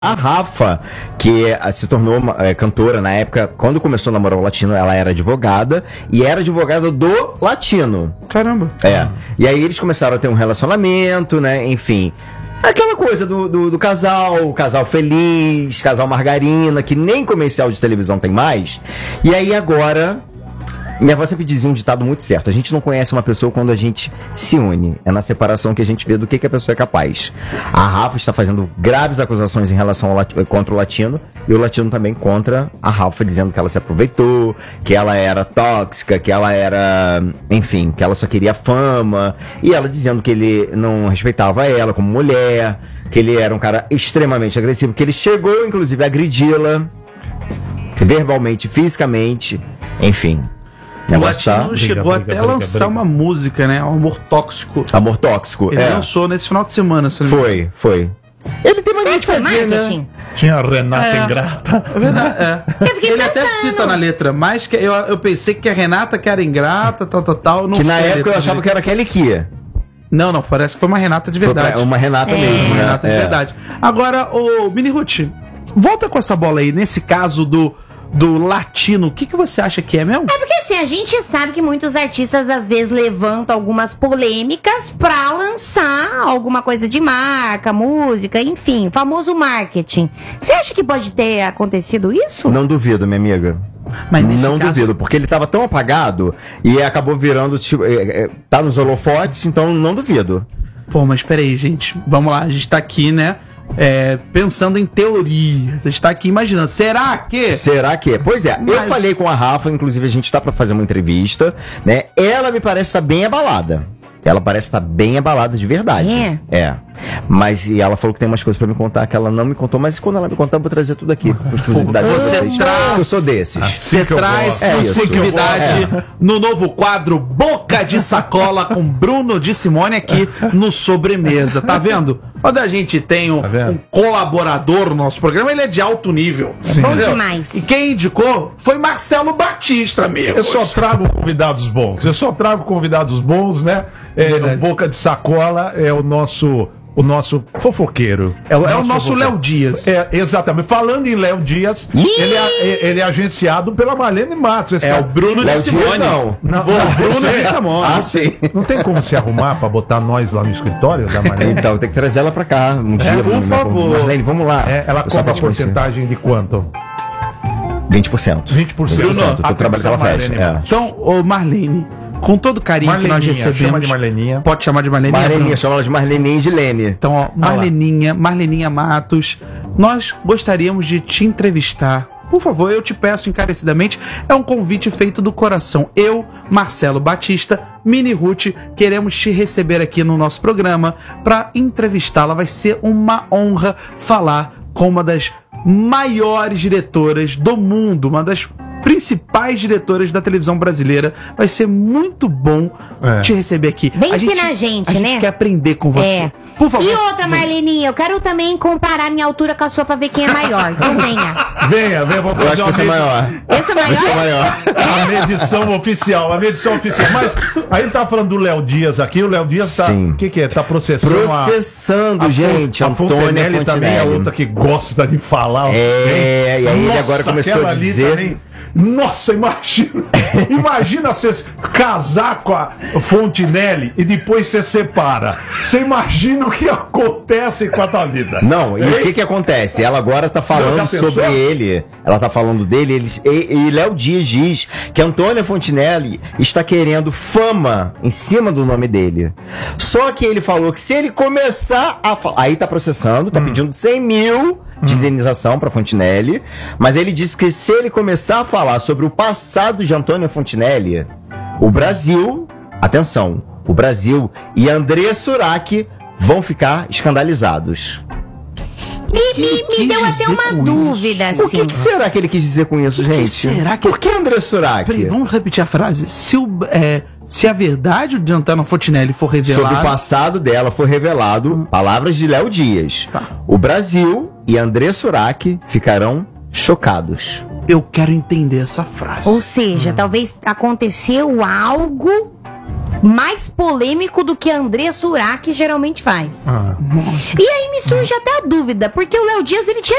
A Rafa, que se tornou cantora na época, quando começou a namorar o Latino, ela era advogada, e era advogada do Latino. Caramba. E aí eles começaram a ter um relacionamento, né, enfim. Aquela coisa do casal, casal feliz, casal margarina, que nem comercial de televisão tem mais. E aí agora... Minha avó sempre dizia um ditado muito certo: a gente não conhece uma pessoa quando a gente se une. É na separação que a gente vê do que a pessoa é capaz. A Rafa está fazendo graves acusações em relação contra o Latino, e o Latino também contra a Rafa, dizendo que ela se aproveitou, que ela era tóxica, que ela era... Enfim, que ela só queria fama. E ela dizendo que ele não respeitava ela como mulher, que ele era um cara extremamente agressivo, que ele chegou, inclusive, a agredi-la verbalmente, fisicamente, enfim. O Latino chegou até a lançar uma música, né? Amor Tóxico. Amor Tóxico, Ele lançou nesse final de semana. Foi. Ele tem mania de fazer, né? Tinha a Renata Ingrata. É verdade, Ele até cita na letra, mas que eu pensei que a Renata que era ingrata, tal. Não que na época eu achava que era Kelly Kia. Não, parece que foi uma Renata de verdade. Uma Renata mesmo, uma Renata de verdade. Agora, o Mini Ruth, volta com essa bola aí, nesse caso do Latino, o que você acha que é mesmo? É porque assim, a gente sabe que muitos artistas às vezes levantam algumas polêmicas pra lançar alguma coisa de marca, música, enfim, famoso marketing. Você acha que pode ter acontecido isso? Não duvido, minha amiga. Mas nesse não duvido, porque ele tava tão apagado e acabou virando, tipo, tá nos holofotes, então não duvido. Pô, mas peraí, gente, vamos lá, a gente tá aqui, né? Pensando em teoria, você está aqui imaginando, será que? Pois é, eu falei com a Rafa, inclusive a gente tá pra fazer uma entrevista, né? Ela me parece estar bem abalada. Ela parece estar bem abalada de verdade. E ela falou que tem umas coisas pra me contar que ela não me contou, mas quando ela me contar eu vou trazer tudo aqui com exclusividade. Eu sou desses. Você traz exclusividade no novo quadro Boca de Sacola com Bruno de Simone aqui no Sobremesa, tá vendo? Quando a gente tem um colaborador no nosso programa, ele é de alto nível. Sim. Bom demais. E quem indicou foi Marcelo Batista, amigo. Eu só trago convidados bons, né? O Boca de Sacola é o nosso fofoqueiro. É o nosso Léo Dias. Exatamente. Falando em Léo Dias, ele é agenciado pela Marlene Matos. O Bruno de Simone. Não, Bruno de Simone. Sim. Não tem como se arrumar pra botar nós lá no escritório da Marlene? Então, tem que trazer ela pra cá um dia. Por favor. Marlene, vamos lá. Ela cobra a porcentagem de quanto? 20%. 20%. Bruno, eu trabalho que ela fecha. Então, Marlene, com todo carinho que nós recebemos. Chama de Marleninha. Pode chamar de Marleninha. Marleninha, chama ela de Marleninha e de Lene. Então, Marleninha Matos, nós gostaríamos de te entrevistar. Por favor, eu te peço encarecidamente, é um convite feito do coração. Eu, Marcelo Batista, Mini Ruth, queremos te receber aqui no nosso programa para entrevistá-la. Vai ser uma honra falar com uma das maiores diretoras do mundo, uma das principais diretoras da televisão brasileira. Vai ser muito bom te receber aqui. Vem ensinar a gente, né? A gente quer aprender com você. Por favor. E outra, Marleninha, eu quero também comparar minha altura com a sua pra ver quem é maior. Então venha. Venha, vamos fazer. Eu acho que você é maior. Esse é maior? Você é maior. A medição oficial. Mas a gente tá falando do Léo Dias aqui. O Léo Dias tá... O que é? Tá processando gente. A Fontenelle também é outra que gosta de falar. E aí ele agora começou a dizer... Também, nossa, imagina você casar com a Fontenelle e depois você separa. Você imagina o que acontece com a tua vida. Não, e o que acontece? Ela agora tá falando sobre ele. Ela tá falando dele. E Léo Dias diz que Antônia Fontenelle está querendo fama em cima do nome dele. Só que ele falou que se ele começar a falar... Aí tá processando, tá pedindo 100 mil de indenização para Fontenelle, mas ele disse que se ele começar a falar sobre o passado de Antônia Fontenelle, o Brasil, atenção, o Brasil e André Surak vão ficar escandalizados. Me deu até uma dúvida, assim. O que será que ele quis dizer com isso, gente? Por que André Surak? Peraí, vamos repetir a frase. Se a verdade de Antônia Fontenelle for revelada... Sobre o passado dela for revelado, palavras de Léo Dias. O Brasil e André Surak ficarão chocados. Eu quero entender essa frase. Ou seja, talvez aconteceu algo mais polêmico do que a Andressa Surak geralmente faz. E aí me surge até a dúvida, porque o Léo Dias, ele tinha